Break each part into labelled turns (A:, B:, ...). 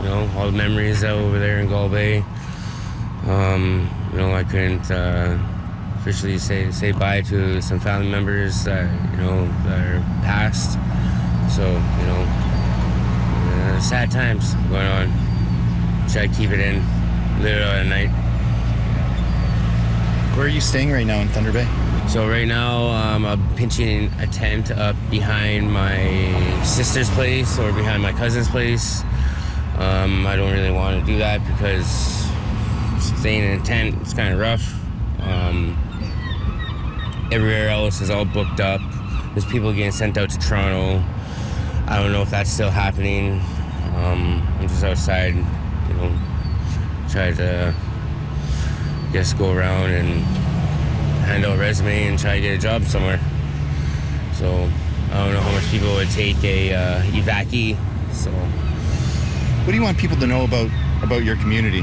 A: all the memories over there in Gull Bay. I couldn't officially say bye to some family members that are passed. So, sad times going on. Try to keep it in, live it out at night.
B: Where are you staying right now in Thunder Bay?
A: So right now, I'm pitching a tent up behind my sister's place or behind my cousin's place. I don't really want to do that because staying in a tent is kind of rough. Everywhere else is all booked up. There's people getting sent out to Toronto. I don't know if that's still happening. I'm just outside, try to go around and hand out a resume and try to get a job somewhere. So I don't know how much people would take a evacuee. So
B: what do you want people to know about your community?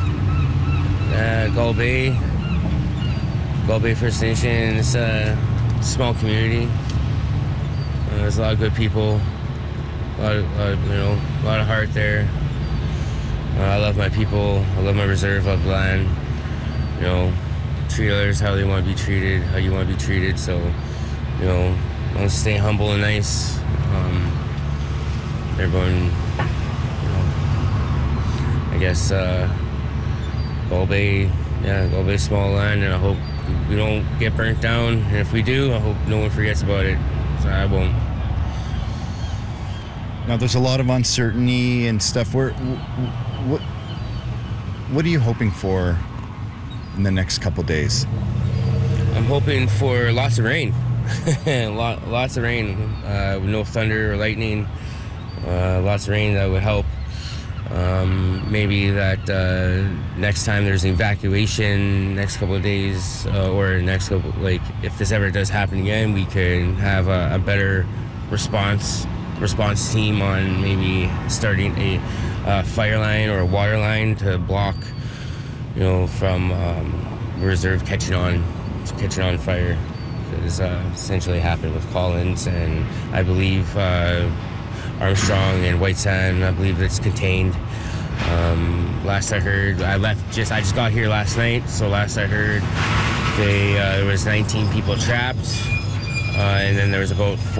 A: Gull Bay First Nation. It's a small community. There's a lot of good people. A lot of heart there. I love my people. I love my reserve. Love the land. Treat others how they want to be treated, how you want to be treated. So, as long as you stay humble and nice, everyone, Gull Bay, small land, and I hope we don't get burnt down. And if we do, I hope no one forgets about it. So I won't.
B: Now, there's a lot of uncertainty and stuff. What are you hoping for in the next couple days?
A: I'm hoping for lots of rain. Lots of rain. With no thunder or lightning. Lots of rain, that would help. Maybe that next time there's an evacuation, next couple of days, or next couple, if this ever does happen again, we can have a better response team on maybe starting a fire line or a water line to block, from reserve catching on fire. Because essentially happened with Collins, and I believe Armstrong and White Sand. I believe it's contained. Last I heard, I just got here last night. So last I heard, there was 19 people trapped, and then there was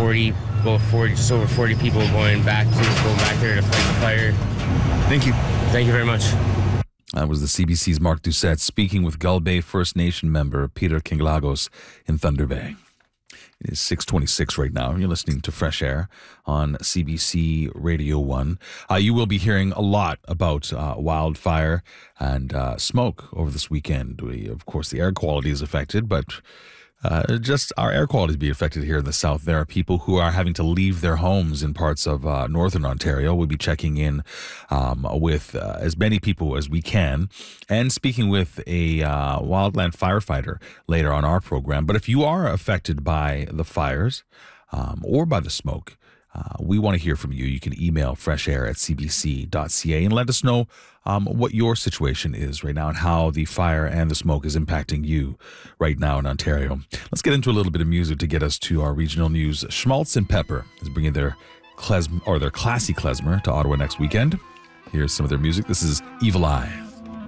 A: just over 40 people going back there to fight the fire.
B: Thank you
A: very much.
C: That was the CBC's Mark Doucette speaking with Gull Bay First Nation member Peter Kinglagos in Thunder Bay. It is 6:26 right now. You're listening to Fresh Air on CBC Radio 1. You will be hearing a lot about wildfire and smoke over this weekend. Of course, the air quality is affected, but just our air quality is being affected here in the south. There are people who are having to leave their homes in parts of northern Ontario. We'll be checking in with as many people as we can and speaking with a wildland firefighter later on our program. But if you are affected by the fires or by the smoke, we want to hear from you. You can email freshair@cbc.ca and let us know what your situation is right now and how the fire and the smoke is impacting you right now in Ontario. Let's get into a little bit of music to get us to our regional news. Schmaltz and Pepper is bringing their classy klezmer to Ottawa next weekend. Here's some of their music. This is Evil Eye.